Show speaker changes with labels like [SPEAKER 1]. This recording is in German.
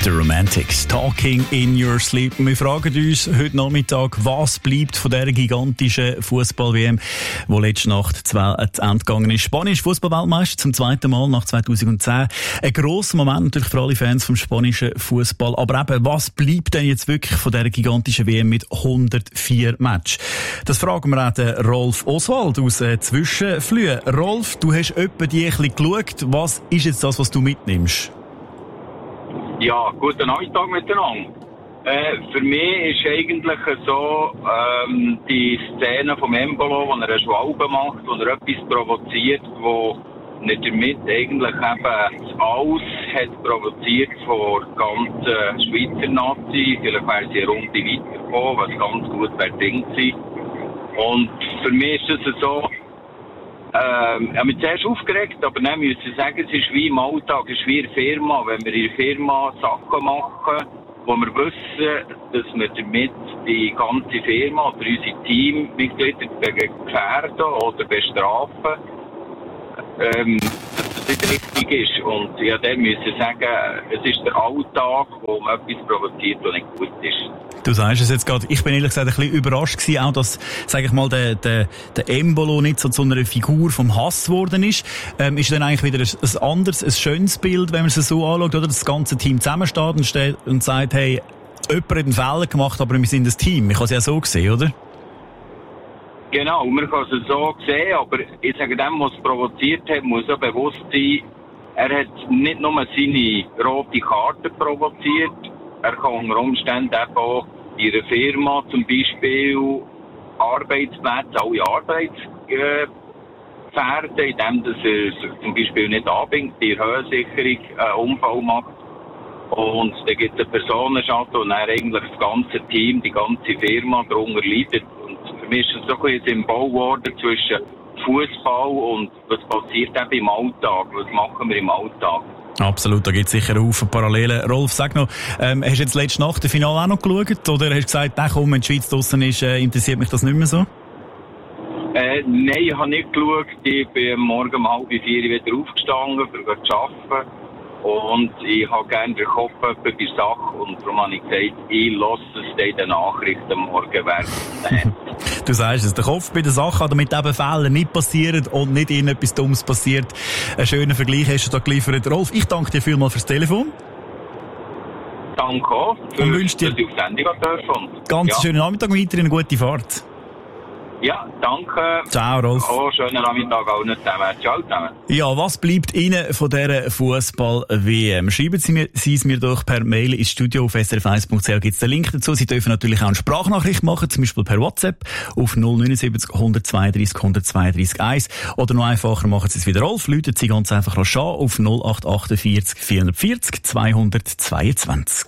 [SPEAKER 1] The Romantics, Talking in Your Sleep. Wir fragen uns heute Nachmittag, was bleibt von dieser gigantischen Fußball-WM, die letzte Nacht zu Ende gegangen ist. Spanisch Fußballweltmeister zum zweiten Mal nach 2010. Ein grosser Moment natürlich für alle Fans vom spanischen Fußball. Aber eben, was bleibt denn jetzt wirklich von dieser gigantischen WM mit 104 Matches? Das fragen wir auch den Rolf Oswald aus Zwischenflühe. Rolf, du hast etwa die ein bisschen geschaut. Was ist jetzt das, was du mitnimmst?
[SPEAKER 2] Ja, guten Nachmittag miteinander. Für mich ist eigentlich so die Szene vom Embolo, wo er eine Schwalbe macht, wo er etwas provoziert, wo nicht damit eigentlich eben das Aus hat provoziert von der ganzen Schweizer Nazi. Vielleicht wäre sie eine Runde weitergekommen, was ganz gut verdient sein. Und für mich ist das so, ich habe mich zuerst aufgeregt, aber dann muss ich sagen, es ist wie im Alltag, es ist wie in der Firma. Wenn wir in der Firma Sachen machen, wo wir wissen, dass wir damit die ganze Firma oder unsere Teammitglieder gefährden oder bestrafen, dass das nicht richtig ist. Und ja, dann muss ich sagen, es ist der Alltag, wo man etwas provoziert, was nicht gut ist.
[SPEAKER 1] Du sagst es jetzt gerade, ich bin ehrlich gesagt ein bisschen überrascht gewesen, auch dass, sage ich mal, der Embolo nicht so zu einer Figur vom Hass geworden ist. Ist dann eigentlich wieder ein anderes, ein schönes Bild, wenn man es so anschaut, oder? Das ganze Team zusammensteht und sagt, hey, jemand hat einen Fehler gemacht, aber wir sind ein Team. Ich kann es ja so sehen, oder?
[SPEAKER 2] Genau, man kann es so sehen, aber ich sage dem, was es provoziert hat, muss auch bewusst sein, er hat nicht nur seine rote Karte provoziert, er kann unter Umständen eben auch in einer Firma zum Beispiel Arbeitsplätze, alle Arbeitspferde, indem er sich zum Beispiel nicht anbindet, die Höhensicherung einen Unfall macht. Und dann gibt es einen Personenschaden und dann eigentlich das ganze Team, die ganze Firma darunter leidet. Und für mich ist es so ein Symbol geworden zwischen Fußball und was passiert eben im Alltag, was machen wir im Alltag.
[SPEAKER 1] Absolut, da gibt es sicher einen Haufen Parallelen. Rolf, sag noch, hast du jetzt letzte Nacht das Finale auch noch geschaut? Oder hast du gesagt, komm, wenn die Schweiz draussen ist, interessiert mich das nicht mehr so?
[SPEAKER 2] Nein, ich habe nicht geschaut. Ich bin morgen um 3:30 wieder aufgestanden, um zu arbeiten. Und ich habe gerne den Kopf bei der Sache. Und darum habe ich gesagt, ich lasse es in den Nachrichten morgen werden.
[SPEAKER 1] Du sagst es, der Kopf bei der Sache, damit eben Fehler nicht passieren und nicht irgendetwas Dummes passiert. Einen schönen Vergleich hast du da geliefert. Rolf, ich danke dir vielmals fürs Telefon.
[SPEAKER 2] Danke auch,
[SPEAKER 1] und wünsche dir
[SPEAKER 2] dass ich auf Sendung dürfen.
[SPEAKER 1] Ganz schönen Nachmittag und weiterhin eine gute Fahrt.
[SPEAKER 2] Ja, danke.
[SPEAKER 1] Ciao, Rolf.
[SPEAKER 2] Oh, schönen Nachmittag auch nicht zusammen. Ciao zusammen.
[SPEAKER 1] Ja, was bleibt Ihnen von dieser Fußball-WM? Schreiben Sie es mir doch per Mail ins Studio auf srf1.ch. Gibt es den Link dazu. Sie dürfen natürlich auch eine Sprachnachricht machen, zum Beispiel per WhatsApp auf 079 132 132 1. Oder noch einfacher, machen Sie es wieder Rolf. Läuten Sie ganz einfach an auf 0848 440 222.